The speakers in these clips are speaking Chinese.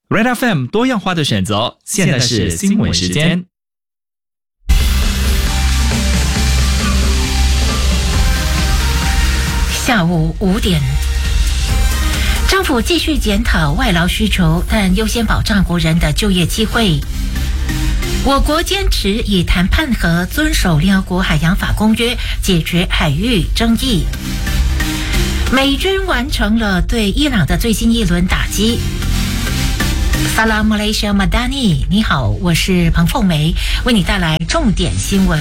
Red FM 多样化的选择，现在是新闻时间。 下午5点，政府继续检讨外劳需求，但优先保障国人的就业机会。我国坚持以谈判和遵守联合国海洋法公约解决海域争议。美军完成了对伊朗的最新一轮打击。Salam Malaysia Madani， 你好，我是彭凤梅，为你带来重点新闻。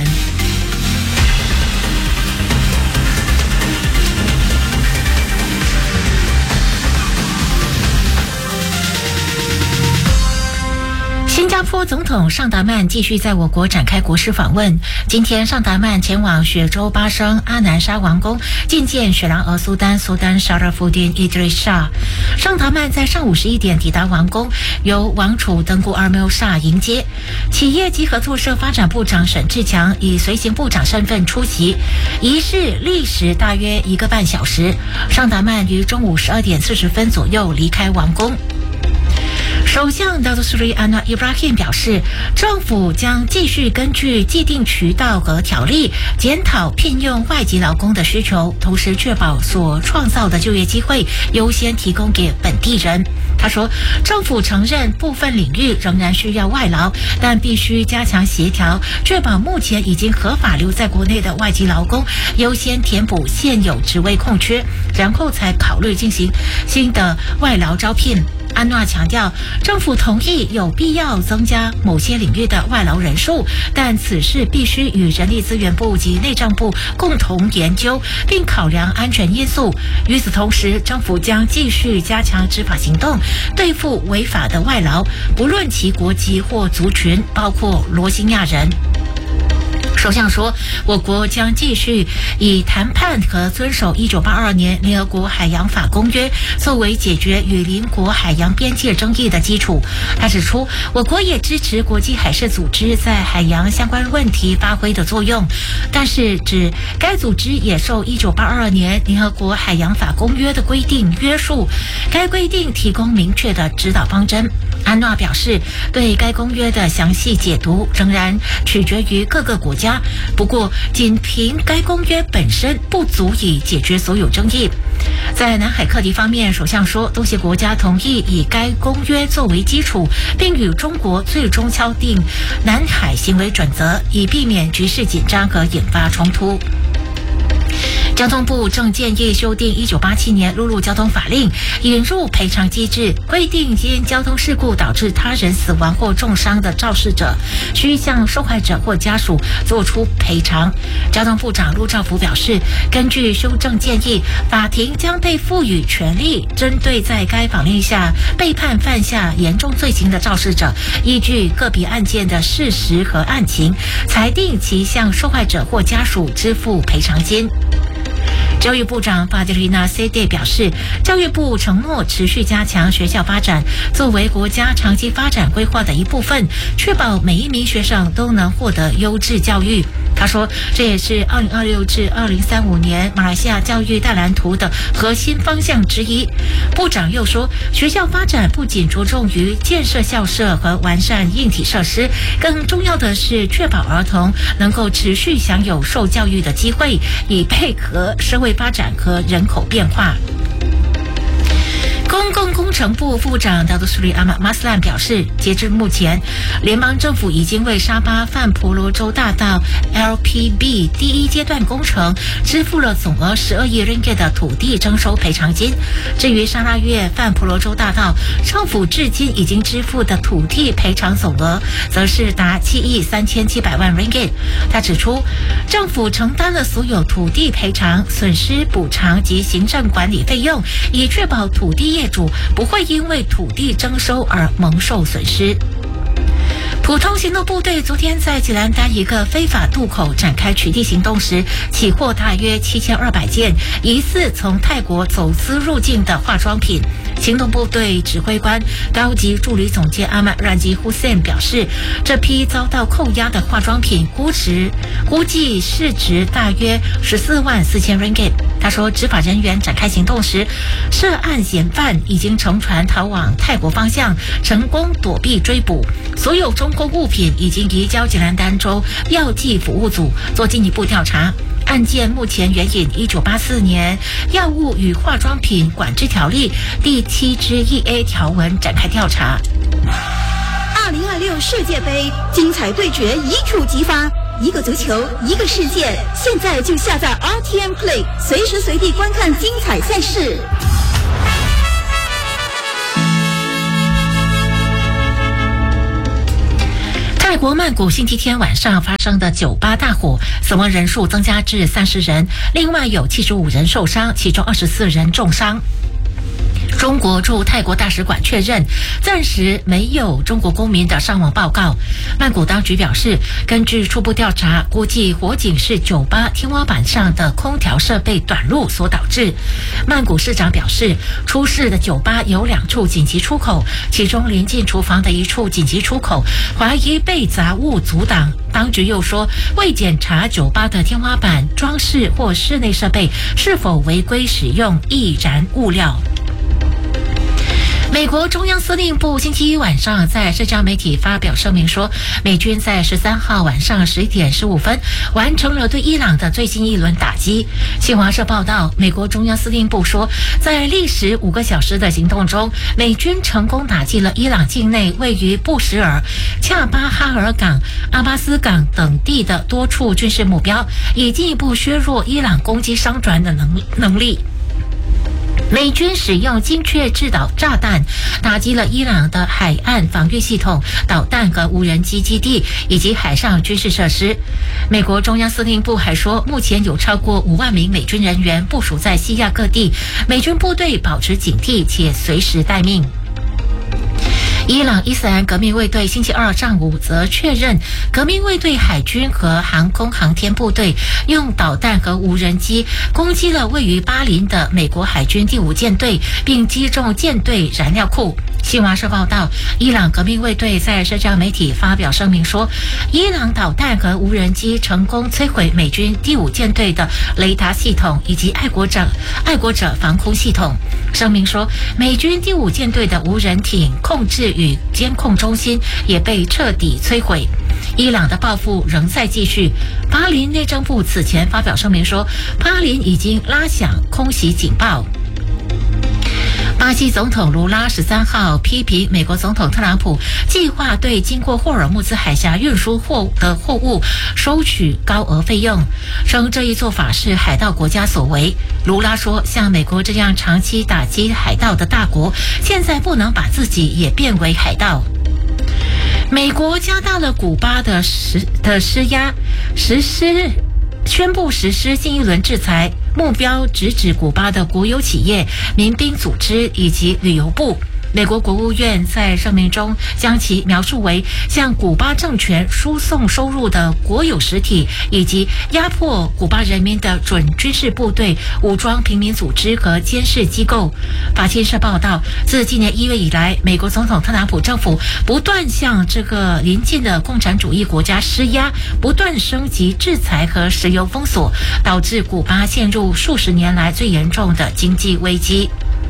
新加坡总统尚达曼继续在我国展开国事访问。今天，尚达曼前往雪州巴生阿南沙王宫觐见雪兰莪苏丹沙拉夫丁伊德里沙。尚达曼在上午11点抵达王宫，由王储登古尔缪沙迎接。企业及合作社发展部长沈志强以随行部长身份出席，仪式历时大约1个半小时。尚达曼于中午12点40分左右离开王宫。首相达图斯里安纳伊布拉欣表示，政府将继续根据既定渠道和条例检讨聘用外籍劳工的需求，同时确保所创造的就业机会优先提供给本地人。他说，政府承认部分领域仍然需要外劳，但必须加强协调，确保目前已经合法留在国内的外籍劳工优先填补现有职位空缺，然后才考虑进行新的外劳招聘。安娜强调，政府同意有必要增加某些领域的外劳人数，但此事必须与人力资源部及内政部共同研究，并考量安全因素。与此同时，政府将继续加强执法行动，对付违法的外劳，不论其国籍或族群，包括罗兴亚人。首相说，我国将继续以谈判和遵守1982年联合国海洋法公约作为解决与邻国海洋边界争议的基础。他指出，我国也支持国际海事组织在海洋相关问题发挥的作用，但是指该组织也受1982年联合国海洋法公约的规定约束，该规定提供明确的指导方针。安娜表示，对该公约的详细解读仍然取决于各个国家，不过仅凭该公约本身不足以解决所有争议。在南海课题方面，首相说，东协国家同意以该公约作为基础，并与中国最终敲定南海行为准则，以避免局势紧张和引发冲突。交通部正建议修订1987年陆路交通法令，引入赔偿机制，规定因交通事故导致他人死亡或重伤的肇事者，需向受害者或家属作出赔偿。交通部长陆兆福表示，根据修正建议，法庭将被赋予权利，针对在该法令下被判犯下严重罪行的肇事者，依据个别案件的事实和案情，裁定其向受害者或家属支付赔偿金。教育部长法迪丽娜·塞蒂表示，教育部承诺持续加强学校发展，作为国家长期发展规划的一部分，确保每一名学生都能获得优质教育。他说，这也是2026至2035年马来西亚教育大蓝图的核心方向之一。部长又说，学校发展不仅着重于建设校舍和完善硬体设施，更重要的是确保儿童能够持续享有受教育的机会，以配合社会发展和人口变化。公共工程部副部长达图斯里阿马斯兰表示，截至目前，联邦政府已经为沙巴范婆罗洲大道 LPB 第一阶段工程支付了总额12亿 ringgit 的土地征收赔偿金。至于沙拉越范婆罗洲大道，政府至今已经支付的土地赔偿总额则是达7亿3700万 ringgit。他指出，政府承担了所有土地赔偿、损失补偿及行政管理费用，以确保土地业主不会因为土地征收而蒙受损失。普通行动部队昨天在吉兰丹一个非法渡口展开取缔行动时，起获大约7200件疑似从泰国走私入境的化妆品。 行动部队指挥官高级助理总监阿曼拉吉胡塞表示，这批遭到扣押的化妆品估计市值大约14万4千 ringgit。他说，执法人员展开行动时，涉案嫌犯已经乘船逃往泰国方向，成功躲避追捕。所有中共物品已经移交吉兰丹州药剂服务组做进一步调查。案件目前援引1984年药物与化妆品管制条例第7之1A 条文展开调查。 2026世界杯精彩对决一触即发，一个足球，一个世界。现在就下载 RTM Play， 随时随地观看精彩赛事。 泰国曼谷星期天晚上发生的酒吧大火，死亡人数增加至30人，另外有75人受伤，其中24人重伤。中国驻泰国大使馆确认，暂时没有中国公民的伤亡报告。曼谷当局表示，根据初步调查，估计火警是酒吧天花板上的空调设备短路所导致。曼谷市长表示，出事的酒吧有2处紧急出口，其中临近厨房的1处紧急出口怀疑被杂物阻挡。当局又说，未检查酒吧的天花板装饰或室内设备是否违规使用易燃物料。美国中央司令部星期一晚上在社交媒体发表声明说，美军在13号晚上11点15分完成了对伊朗的最新一轮打击。新华社报道，美国中央司令部说，在历时5个小时的行动中，美军成功打击了伊朗境内位于布什尔、恰巴哈尔港、阿巴斯港等地的多处军事目标，以进一步削弱伊朗攻击商船的能力。美军使用精确制导炸弹打击了伊朗的海岸防御系统、导弹和无人机基地以及海上军事设施。美国中央司令部还说，目前有超过5万名美军人员部署在西亚各地，美军部队保持警惕且随时待命。伊朗伊斯兰革命卫队星期二上午则确认，革命卫队海军和航空航天部队用导弹和无人机攻击了位于巴林的美国海军第5舰队，并击中舰队燃料库。新华社报道，伊朗革命卫队在社交媒体发表声明说，伊朗导弹和无人机成功摧毁美军第5舰队的雷达系统以及爱国者防空系统。声明说，美军第5舰队的无人艇控制与监控中心也被彻底摧毁。伊朗的报复仍在继续。巴林内政部此前发表声明说，巴林已经拉响空袭警报。巴西总统卢拉13号批评美国总统特朗普计划对经过霍尔木兹海峡运输的货物收取高额费用，称这一做法是海盗国家所为。卢拉说，像美国这样长期打击海盗的大国，现在不能把自己也变为海盗。美国加大了古巴的施压，宣布实施新一轮制裁，目标直指古巴的国有企业、民兵组织以及旅游部。美国国务院在声明中将其描述为向古巴政权输送收入的国有实体，以及压迫古巴人民的准军事部队、武装平民组织和监视机构。法新社报道，自今年1月以来，美国总统特朗普政府不断向这个邻近的共产主义国家施压，不断升级制裁和石油封锁，导致古巴陷入数十年来最严重的经济危机。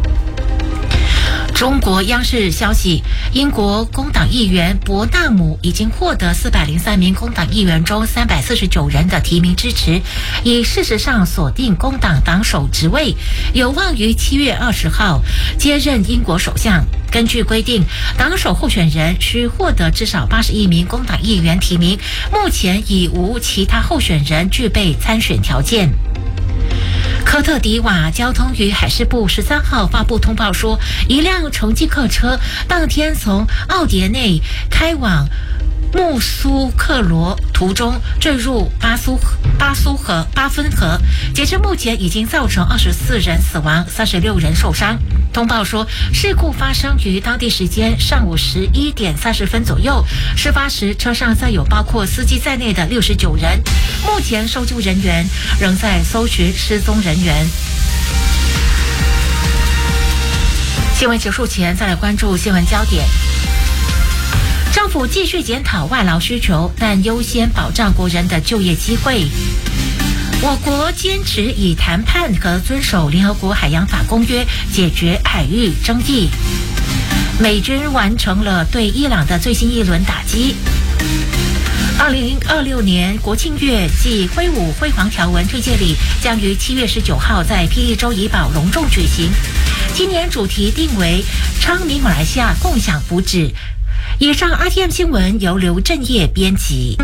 中国央视消息，英国工党议员伯纳姆已经获得403名工党议员中349人的提名支持，以事实上锁定工党党首职位，有望于7月20号接任英国首相。根据规定，党首候选人需获得至少81名工党议员提名，目前已无其他候选人具备参选条件。科特迪瓦交通与海事部13号发布通报说，一辆城际客车当天从奥迭内开往穆苏克罗途中坠入巴芬河，截至目前已经造成24人死亡，36人受伤。通报说，事故发生于当地时间上午11点30分左右，事发时车上载有包括司机在内的69人。目前搜救人员仍在搜寻失踪人员。 新闻结束前，再来关注新闻焦点。政府继续检讨外劳需求，但优先保障国人的就业机会。我国坚持以谈判和遵守联合国海洋法公约解决海域争议。美军完成了对伊朗的最新一轮打击。2026年国庆月暨挥舞辉煌条纹推介礼将于7月19号在霹雳州怡保隆重举行。今年主题定为昌明马来西亚共享福祉。以上 RTM 新闻由刘正业编辑。